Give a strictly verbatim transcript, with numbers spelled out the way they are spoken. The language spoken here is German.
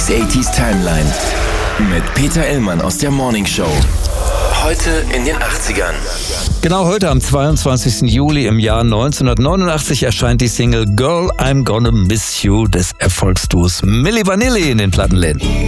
Millys achtziger Timeline mit Peter Illmann aus der Morning Show. Heute in den achtzigern. Genau heute am zweiundzwanzigsten Juli im Jahr neunzehnhundertneunundachtzig erscheint die Single Girl, I'm Gonna Miss You des Erfolgsduos Milli Vanilli in den Plattenläden.